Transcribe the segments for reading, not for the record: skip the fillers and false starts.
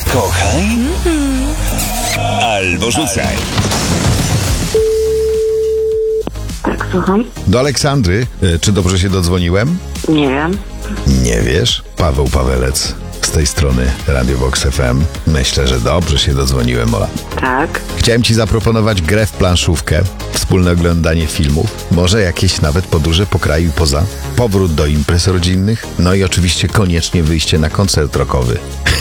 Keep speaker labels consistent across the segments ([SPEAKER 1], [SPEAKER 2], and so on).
[SPEAKER 1] Kochaj albo rzucaj.
[SPEAKER 2] Tak, słucham.
[SPEAKER 3] Do Aleksandry. Czy dobrze się dodzwoniłem?
[SPEAKER 2] Nie wiem.
[SPEAKER 3] Nie wiesz? Paweł Pawelec z tej strony Radio Vox FM. Myślę, że dobrze się dodzwoniłem, Ola.
[SPEAKER 2] Tak.
[SPEAKER 3] Chciałem ci zaproponować grę w planszówkę, wspólne oglądanie filmów, może jakieś nawet podróże po kraju i poza, powrót do imprez rodzinnych, no i oczywiście koniecznie wyjście na koncert rockowy.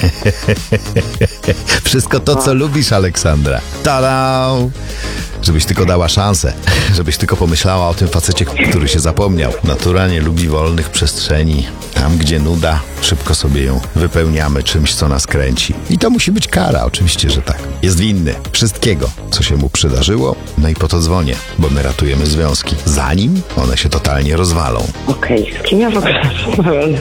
[SPEAKER 3] Wszystko to, co lubisz, Aleksandra. Tada! Żebyś tylko dała szansę, żebyś tylko pomyślała o tym facecie, który się zapomniał. Naturalnie lubi wolnych przestrzeni. Tam, gdzie nuda, szybko sobie ją wypełniamy czymś, co nas kręci. I to musi być kara, oczywiście, że tak. Jest winny wszystkiego, co się mu przydarzyło. No i po to dzwonię, bo my ratujemy związki, zanim one się totalnie rozwalą.
[SPEAKER 2] Okej, z kim ja w ogóle rozmawiam?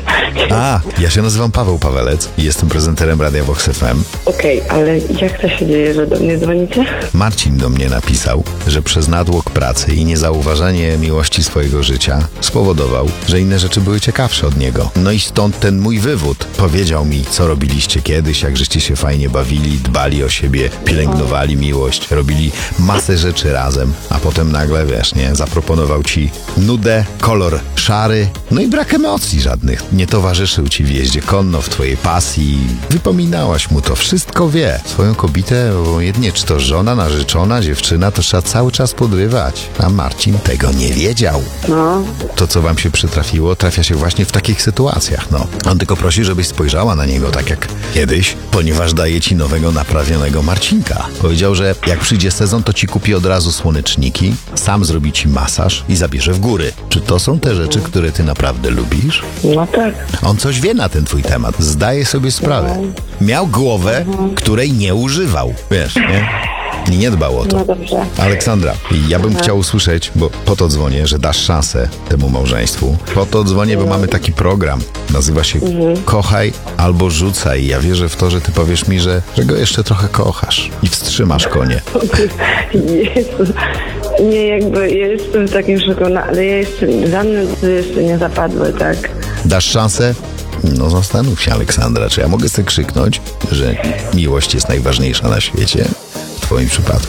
[SPEAKER 3] Ja się nazywam Paweł Pawelec i jestem prezenterem Radia Vox FM.
[SPEAKER 2] Okej, ale jak to się dzieje, że do mnie dzwonicie?
[SPEAKER 3] Marcin do mnie napisał, że przez natłok pracy i niezauważanie miłości swojego życia spowodował, że inne rzeczy były ciekawsze od niego. No i stąd ten mój wywód. Powiedział mi, co robiliście kiedyś, jak żeście się fajnie bawili, dbali o siebie, pielęgnowali miłość, robili masę rzeczy razem, a potem nagle, wiesz, nie, zaproponował ci nudę, kolor szary, no i brak emocji żadnych. Nie towarzyszył ci w jeździe konno, w twojej pasji. Wypominałaś mu to, wszystko wie. Swoją kobietę, obojętnie czy to żona, narzeczona, dziewczyna, to trzeba cały czas podrywać. A Marcin tego nie wiedział.
[SPEAKER 2] No,
[SPEAKER 3] To, co wam się przytrafiło, trafia się właśnie w takich sytuacjach, no. On tylko prosi, żebyś spojrzała na niego tak jak kiedyś, ponieważ daje ci nowego, naprawionego Marcinka. Powiedział, że jak przyjdzie sezon, to ci kupi od razu słoneczniki, sam zrobi ci masaż i zabierze w góry. Czy to są te rzeczy, które ty naprawdę lubisz?
[SPEAKER 2] no tak.
[SPEAKER 3] On coś wie na ten twój temat, zdaje sobie sprawę. Miał głowę, której nie używał, wiesz, nie? I nie dbał o to.
[SPEAKER 2] No dobrze.
[SPEAKER 3] Aleksandra, ja bym chciał usłyszeć, bo po to dzwonię, że dasz szansę temu małżeństwu. Po to dzwonię, bo mamy taki program. Nazywa się Kochaj albo Rzucaj. Ja wierzę w to, że ty powiesz mi, że go jeszcze trochę kochasz i wstrzymasz konie.
[SPEAKER 2] Jezu. Nie, jakby ja jestem takim szokowana, ale ja jeszcze żadne jeszcze nie zapadły, tak?
[SPEAKER 3] Dasz szansę? No zastanów się, Aleksandra, czy ja mogę sobie krzyknąć, że miłość jest najważniejsza na świecie? W twoim przypadku.